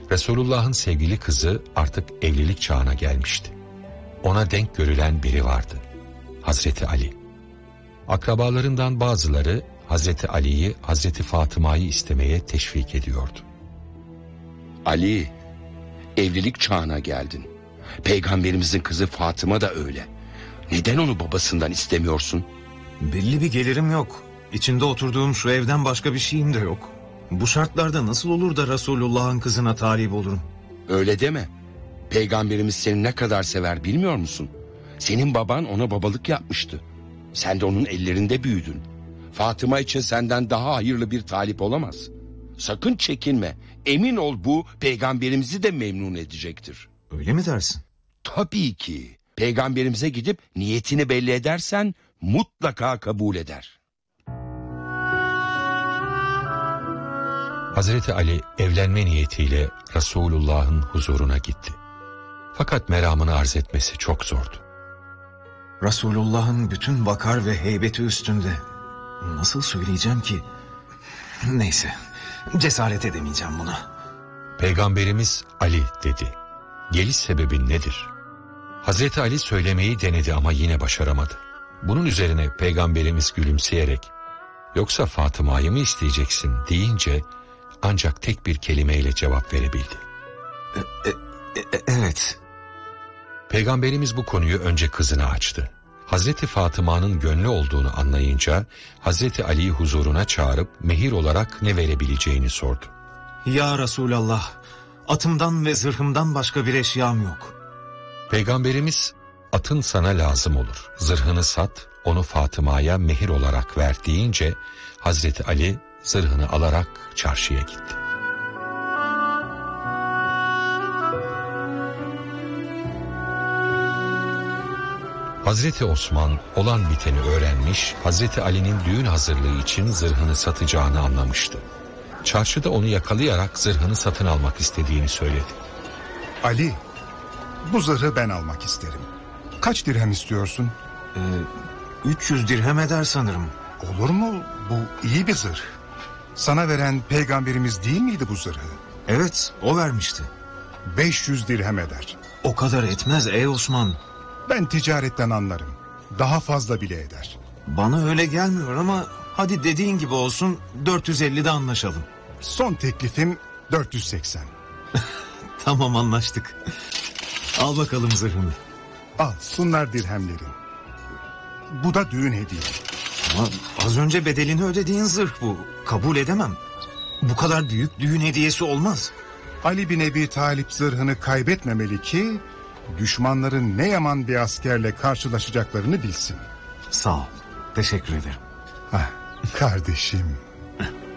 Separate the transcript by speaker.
Speaker 1: Resulullah'ın sevgili kızı artık evlilik çağına gelmişti. Ona denk görülen biri vardı. Hazreti Ali. Akrabalarından bazıları Hazreti Ali'yi Hazreti Fatıma'yı istemeye teşvik ediyordu.
Speaker 2: Ali, evlilik çağına geldin. Peygamberimizin kızı Fatıma da öyle. Neden onu babasından istemiyorsun?
Speaker 3: Belli bir gelirim yok. İçinde oturduğum şu evden başka bir şeyim de yok. Bu şartlarda nasıl olur da Resulullah'ın kızına talip olurum?
Speaker 2: Öyle deme. Peygamberimiz seni ne kadar sever bilmiyor musun? Senin baban ona babalık yapmıştı. Sen de onun ellerinde büyüdün. Fatıma için senden daha hayırlı bir talip olamaz. Sakın çekinme. Emin ol bu peygamberimizi de memnun edecektir.
Speaker 3: Öyle mi dersin?
Speaker 2: Tabii ki. Peygamberimize gidip niyetini belli edersen mutlaka kabul eder.
Speaker 1: Hazreti Ali evlenme niyetiyle Resulullah'ın huzuruna gitti. Fakat meramını arz etmesi çok zordu.
Speaker 3: Resulullah'ın bütün vakar ve heybeti üstünde. Nasıl söyleyeceğim ki? Neyse, cesaret edemeyeceğim buna.
Speaker 1: Peygamberimiz Ali dedi. Geliş sebebin nedir? Hazreti Ali söylemeyi denedi ama yine başaramadı. Bunun üzerine Peygamberimiz gülümseyerek "Yoksa Fatıma'yı mı isteyeceksin?" deyince ancak tek bir kelimeyle cevap verebildi.
Speaker 3: Evet.
Speaker 1: Peygamberimiz bu konuyu önce kızına açtı. Hazreti Fatıma'nın gönlü olduğunu anlayınca Hazreti Ali'yi huzuruna çağırıp mehir olarak ne verebileceğini sordu.
Speaker 3: Ya Resulallah, atımdan ve zırhımdan başka bir eşyam yok.
Speaker 1: Peygamberimiz atın sana lazım olur. Zırhını sat, onu Fatıma'ya mehir olarak ver deyince Hazreti Ali zırhını alarak çarşıya gitti. Hazreti Osman olan biteni öğrenmiş, Hazreti Ali'nin düğün hazırlığı için zırhını satacağını anlamıştı. Çarşıda onu yakalayarak zırhını satın almak istediğini söyledi.
Speaker 4: Ali, bu zırhı ben almak isterim. Kaç dirhem istiyorsun?
Speaker 3: 300 dirhem eder sanırım.
Speaker 4: Olur mu? Bu iyi bir zırh. Sana veren peygamberimiz değil miydi bu zırhı?
Speaker 3: Evet, o vermişti.
Speaker 4: 500 dirhem eder.
Speaker 3: O kadar etmez ey Osman.
Speaker 4: Ben ticaretten anlarım. Daha fazla bile eder.
Speaker 3: Bana öyle gelmiyor ama hadi dediğin gibi olsun, 450'de anlaşalım.
Speaker 4: Son teklifim 480.
Speaker 3: Tamam, anlaştık. Al bakalım zırhını.
Speaker 4: Al, bunlar dirhemlerin. Bu da düğün hediye.
Speaker 3: Ama az önce bedelini ödediğin zırh bu. Kabul edemem. Bu kadar büyük düğün hediyesi olmaz.
Speaker 4: Ali bin Ebi Talip zırhını kaybetmemeli ki düşmanların ne yaman bir askerle karşılaşacaklarını bilsin.
Speaker 3: Sağ ol. Teşekkür ederim.
Speaker 4: Kardeşim.